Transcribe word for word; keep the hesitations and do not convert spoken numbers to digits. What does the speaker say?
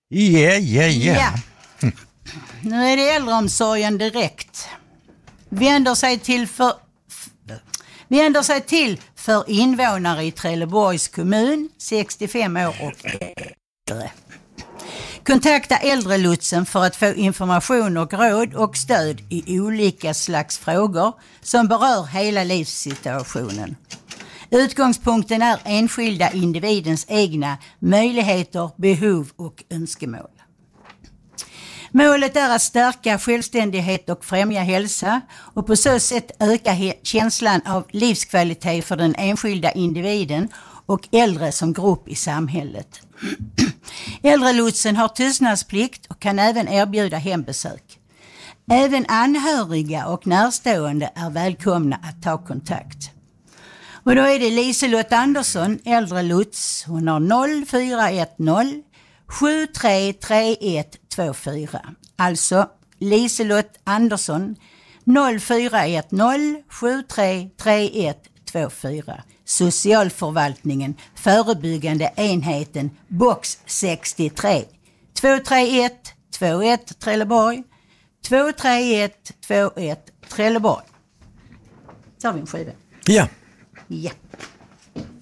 Ja, ja, ja. Nu är det äldreomsorgen direkt. Vänder sig till för... Vänder sig till för invånare i Trelleborgs kommun, sextiofem år och äldre. Kontakta äldrelotsen för att få information och råd och stöd i olika slags frågor som berör hela livssituationen. Utgångspunkten är enskilda individens egna möjligheter, behov och önskemål. Målet är att stärka självständighet och främja hälsa och på så sätt öka he- känslan av livskvalitet för den enskilda individen och äldre som grupp i samhället. Äldrelotsen har tystnadsplikt och kan även erbjuda hembesök. Även anhöriga och närstående är välkomna att ta kontakt. Och då är det Liselott Andersson, äldrelots. Hon har noll fyra ett noll sju tre tre ett två fyra. Alltså Liselott Andersson noll fyra ett noll sju tre tre ett två fyra. Socialförvaltningen, förebyggande enheten, box sextiotre, två tre ett två ett Trelleborg, två tre ett två ett Trelleborg. Så har vi en skiva. Ja. Ja.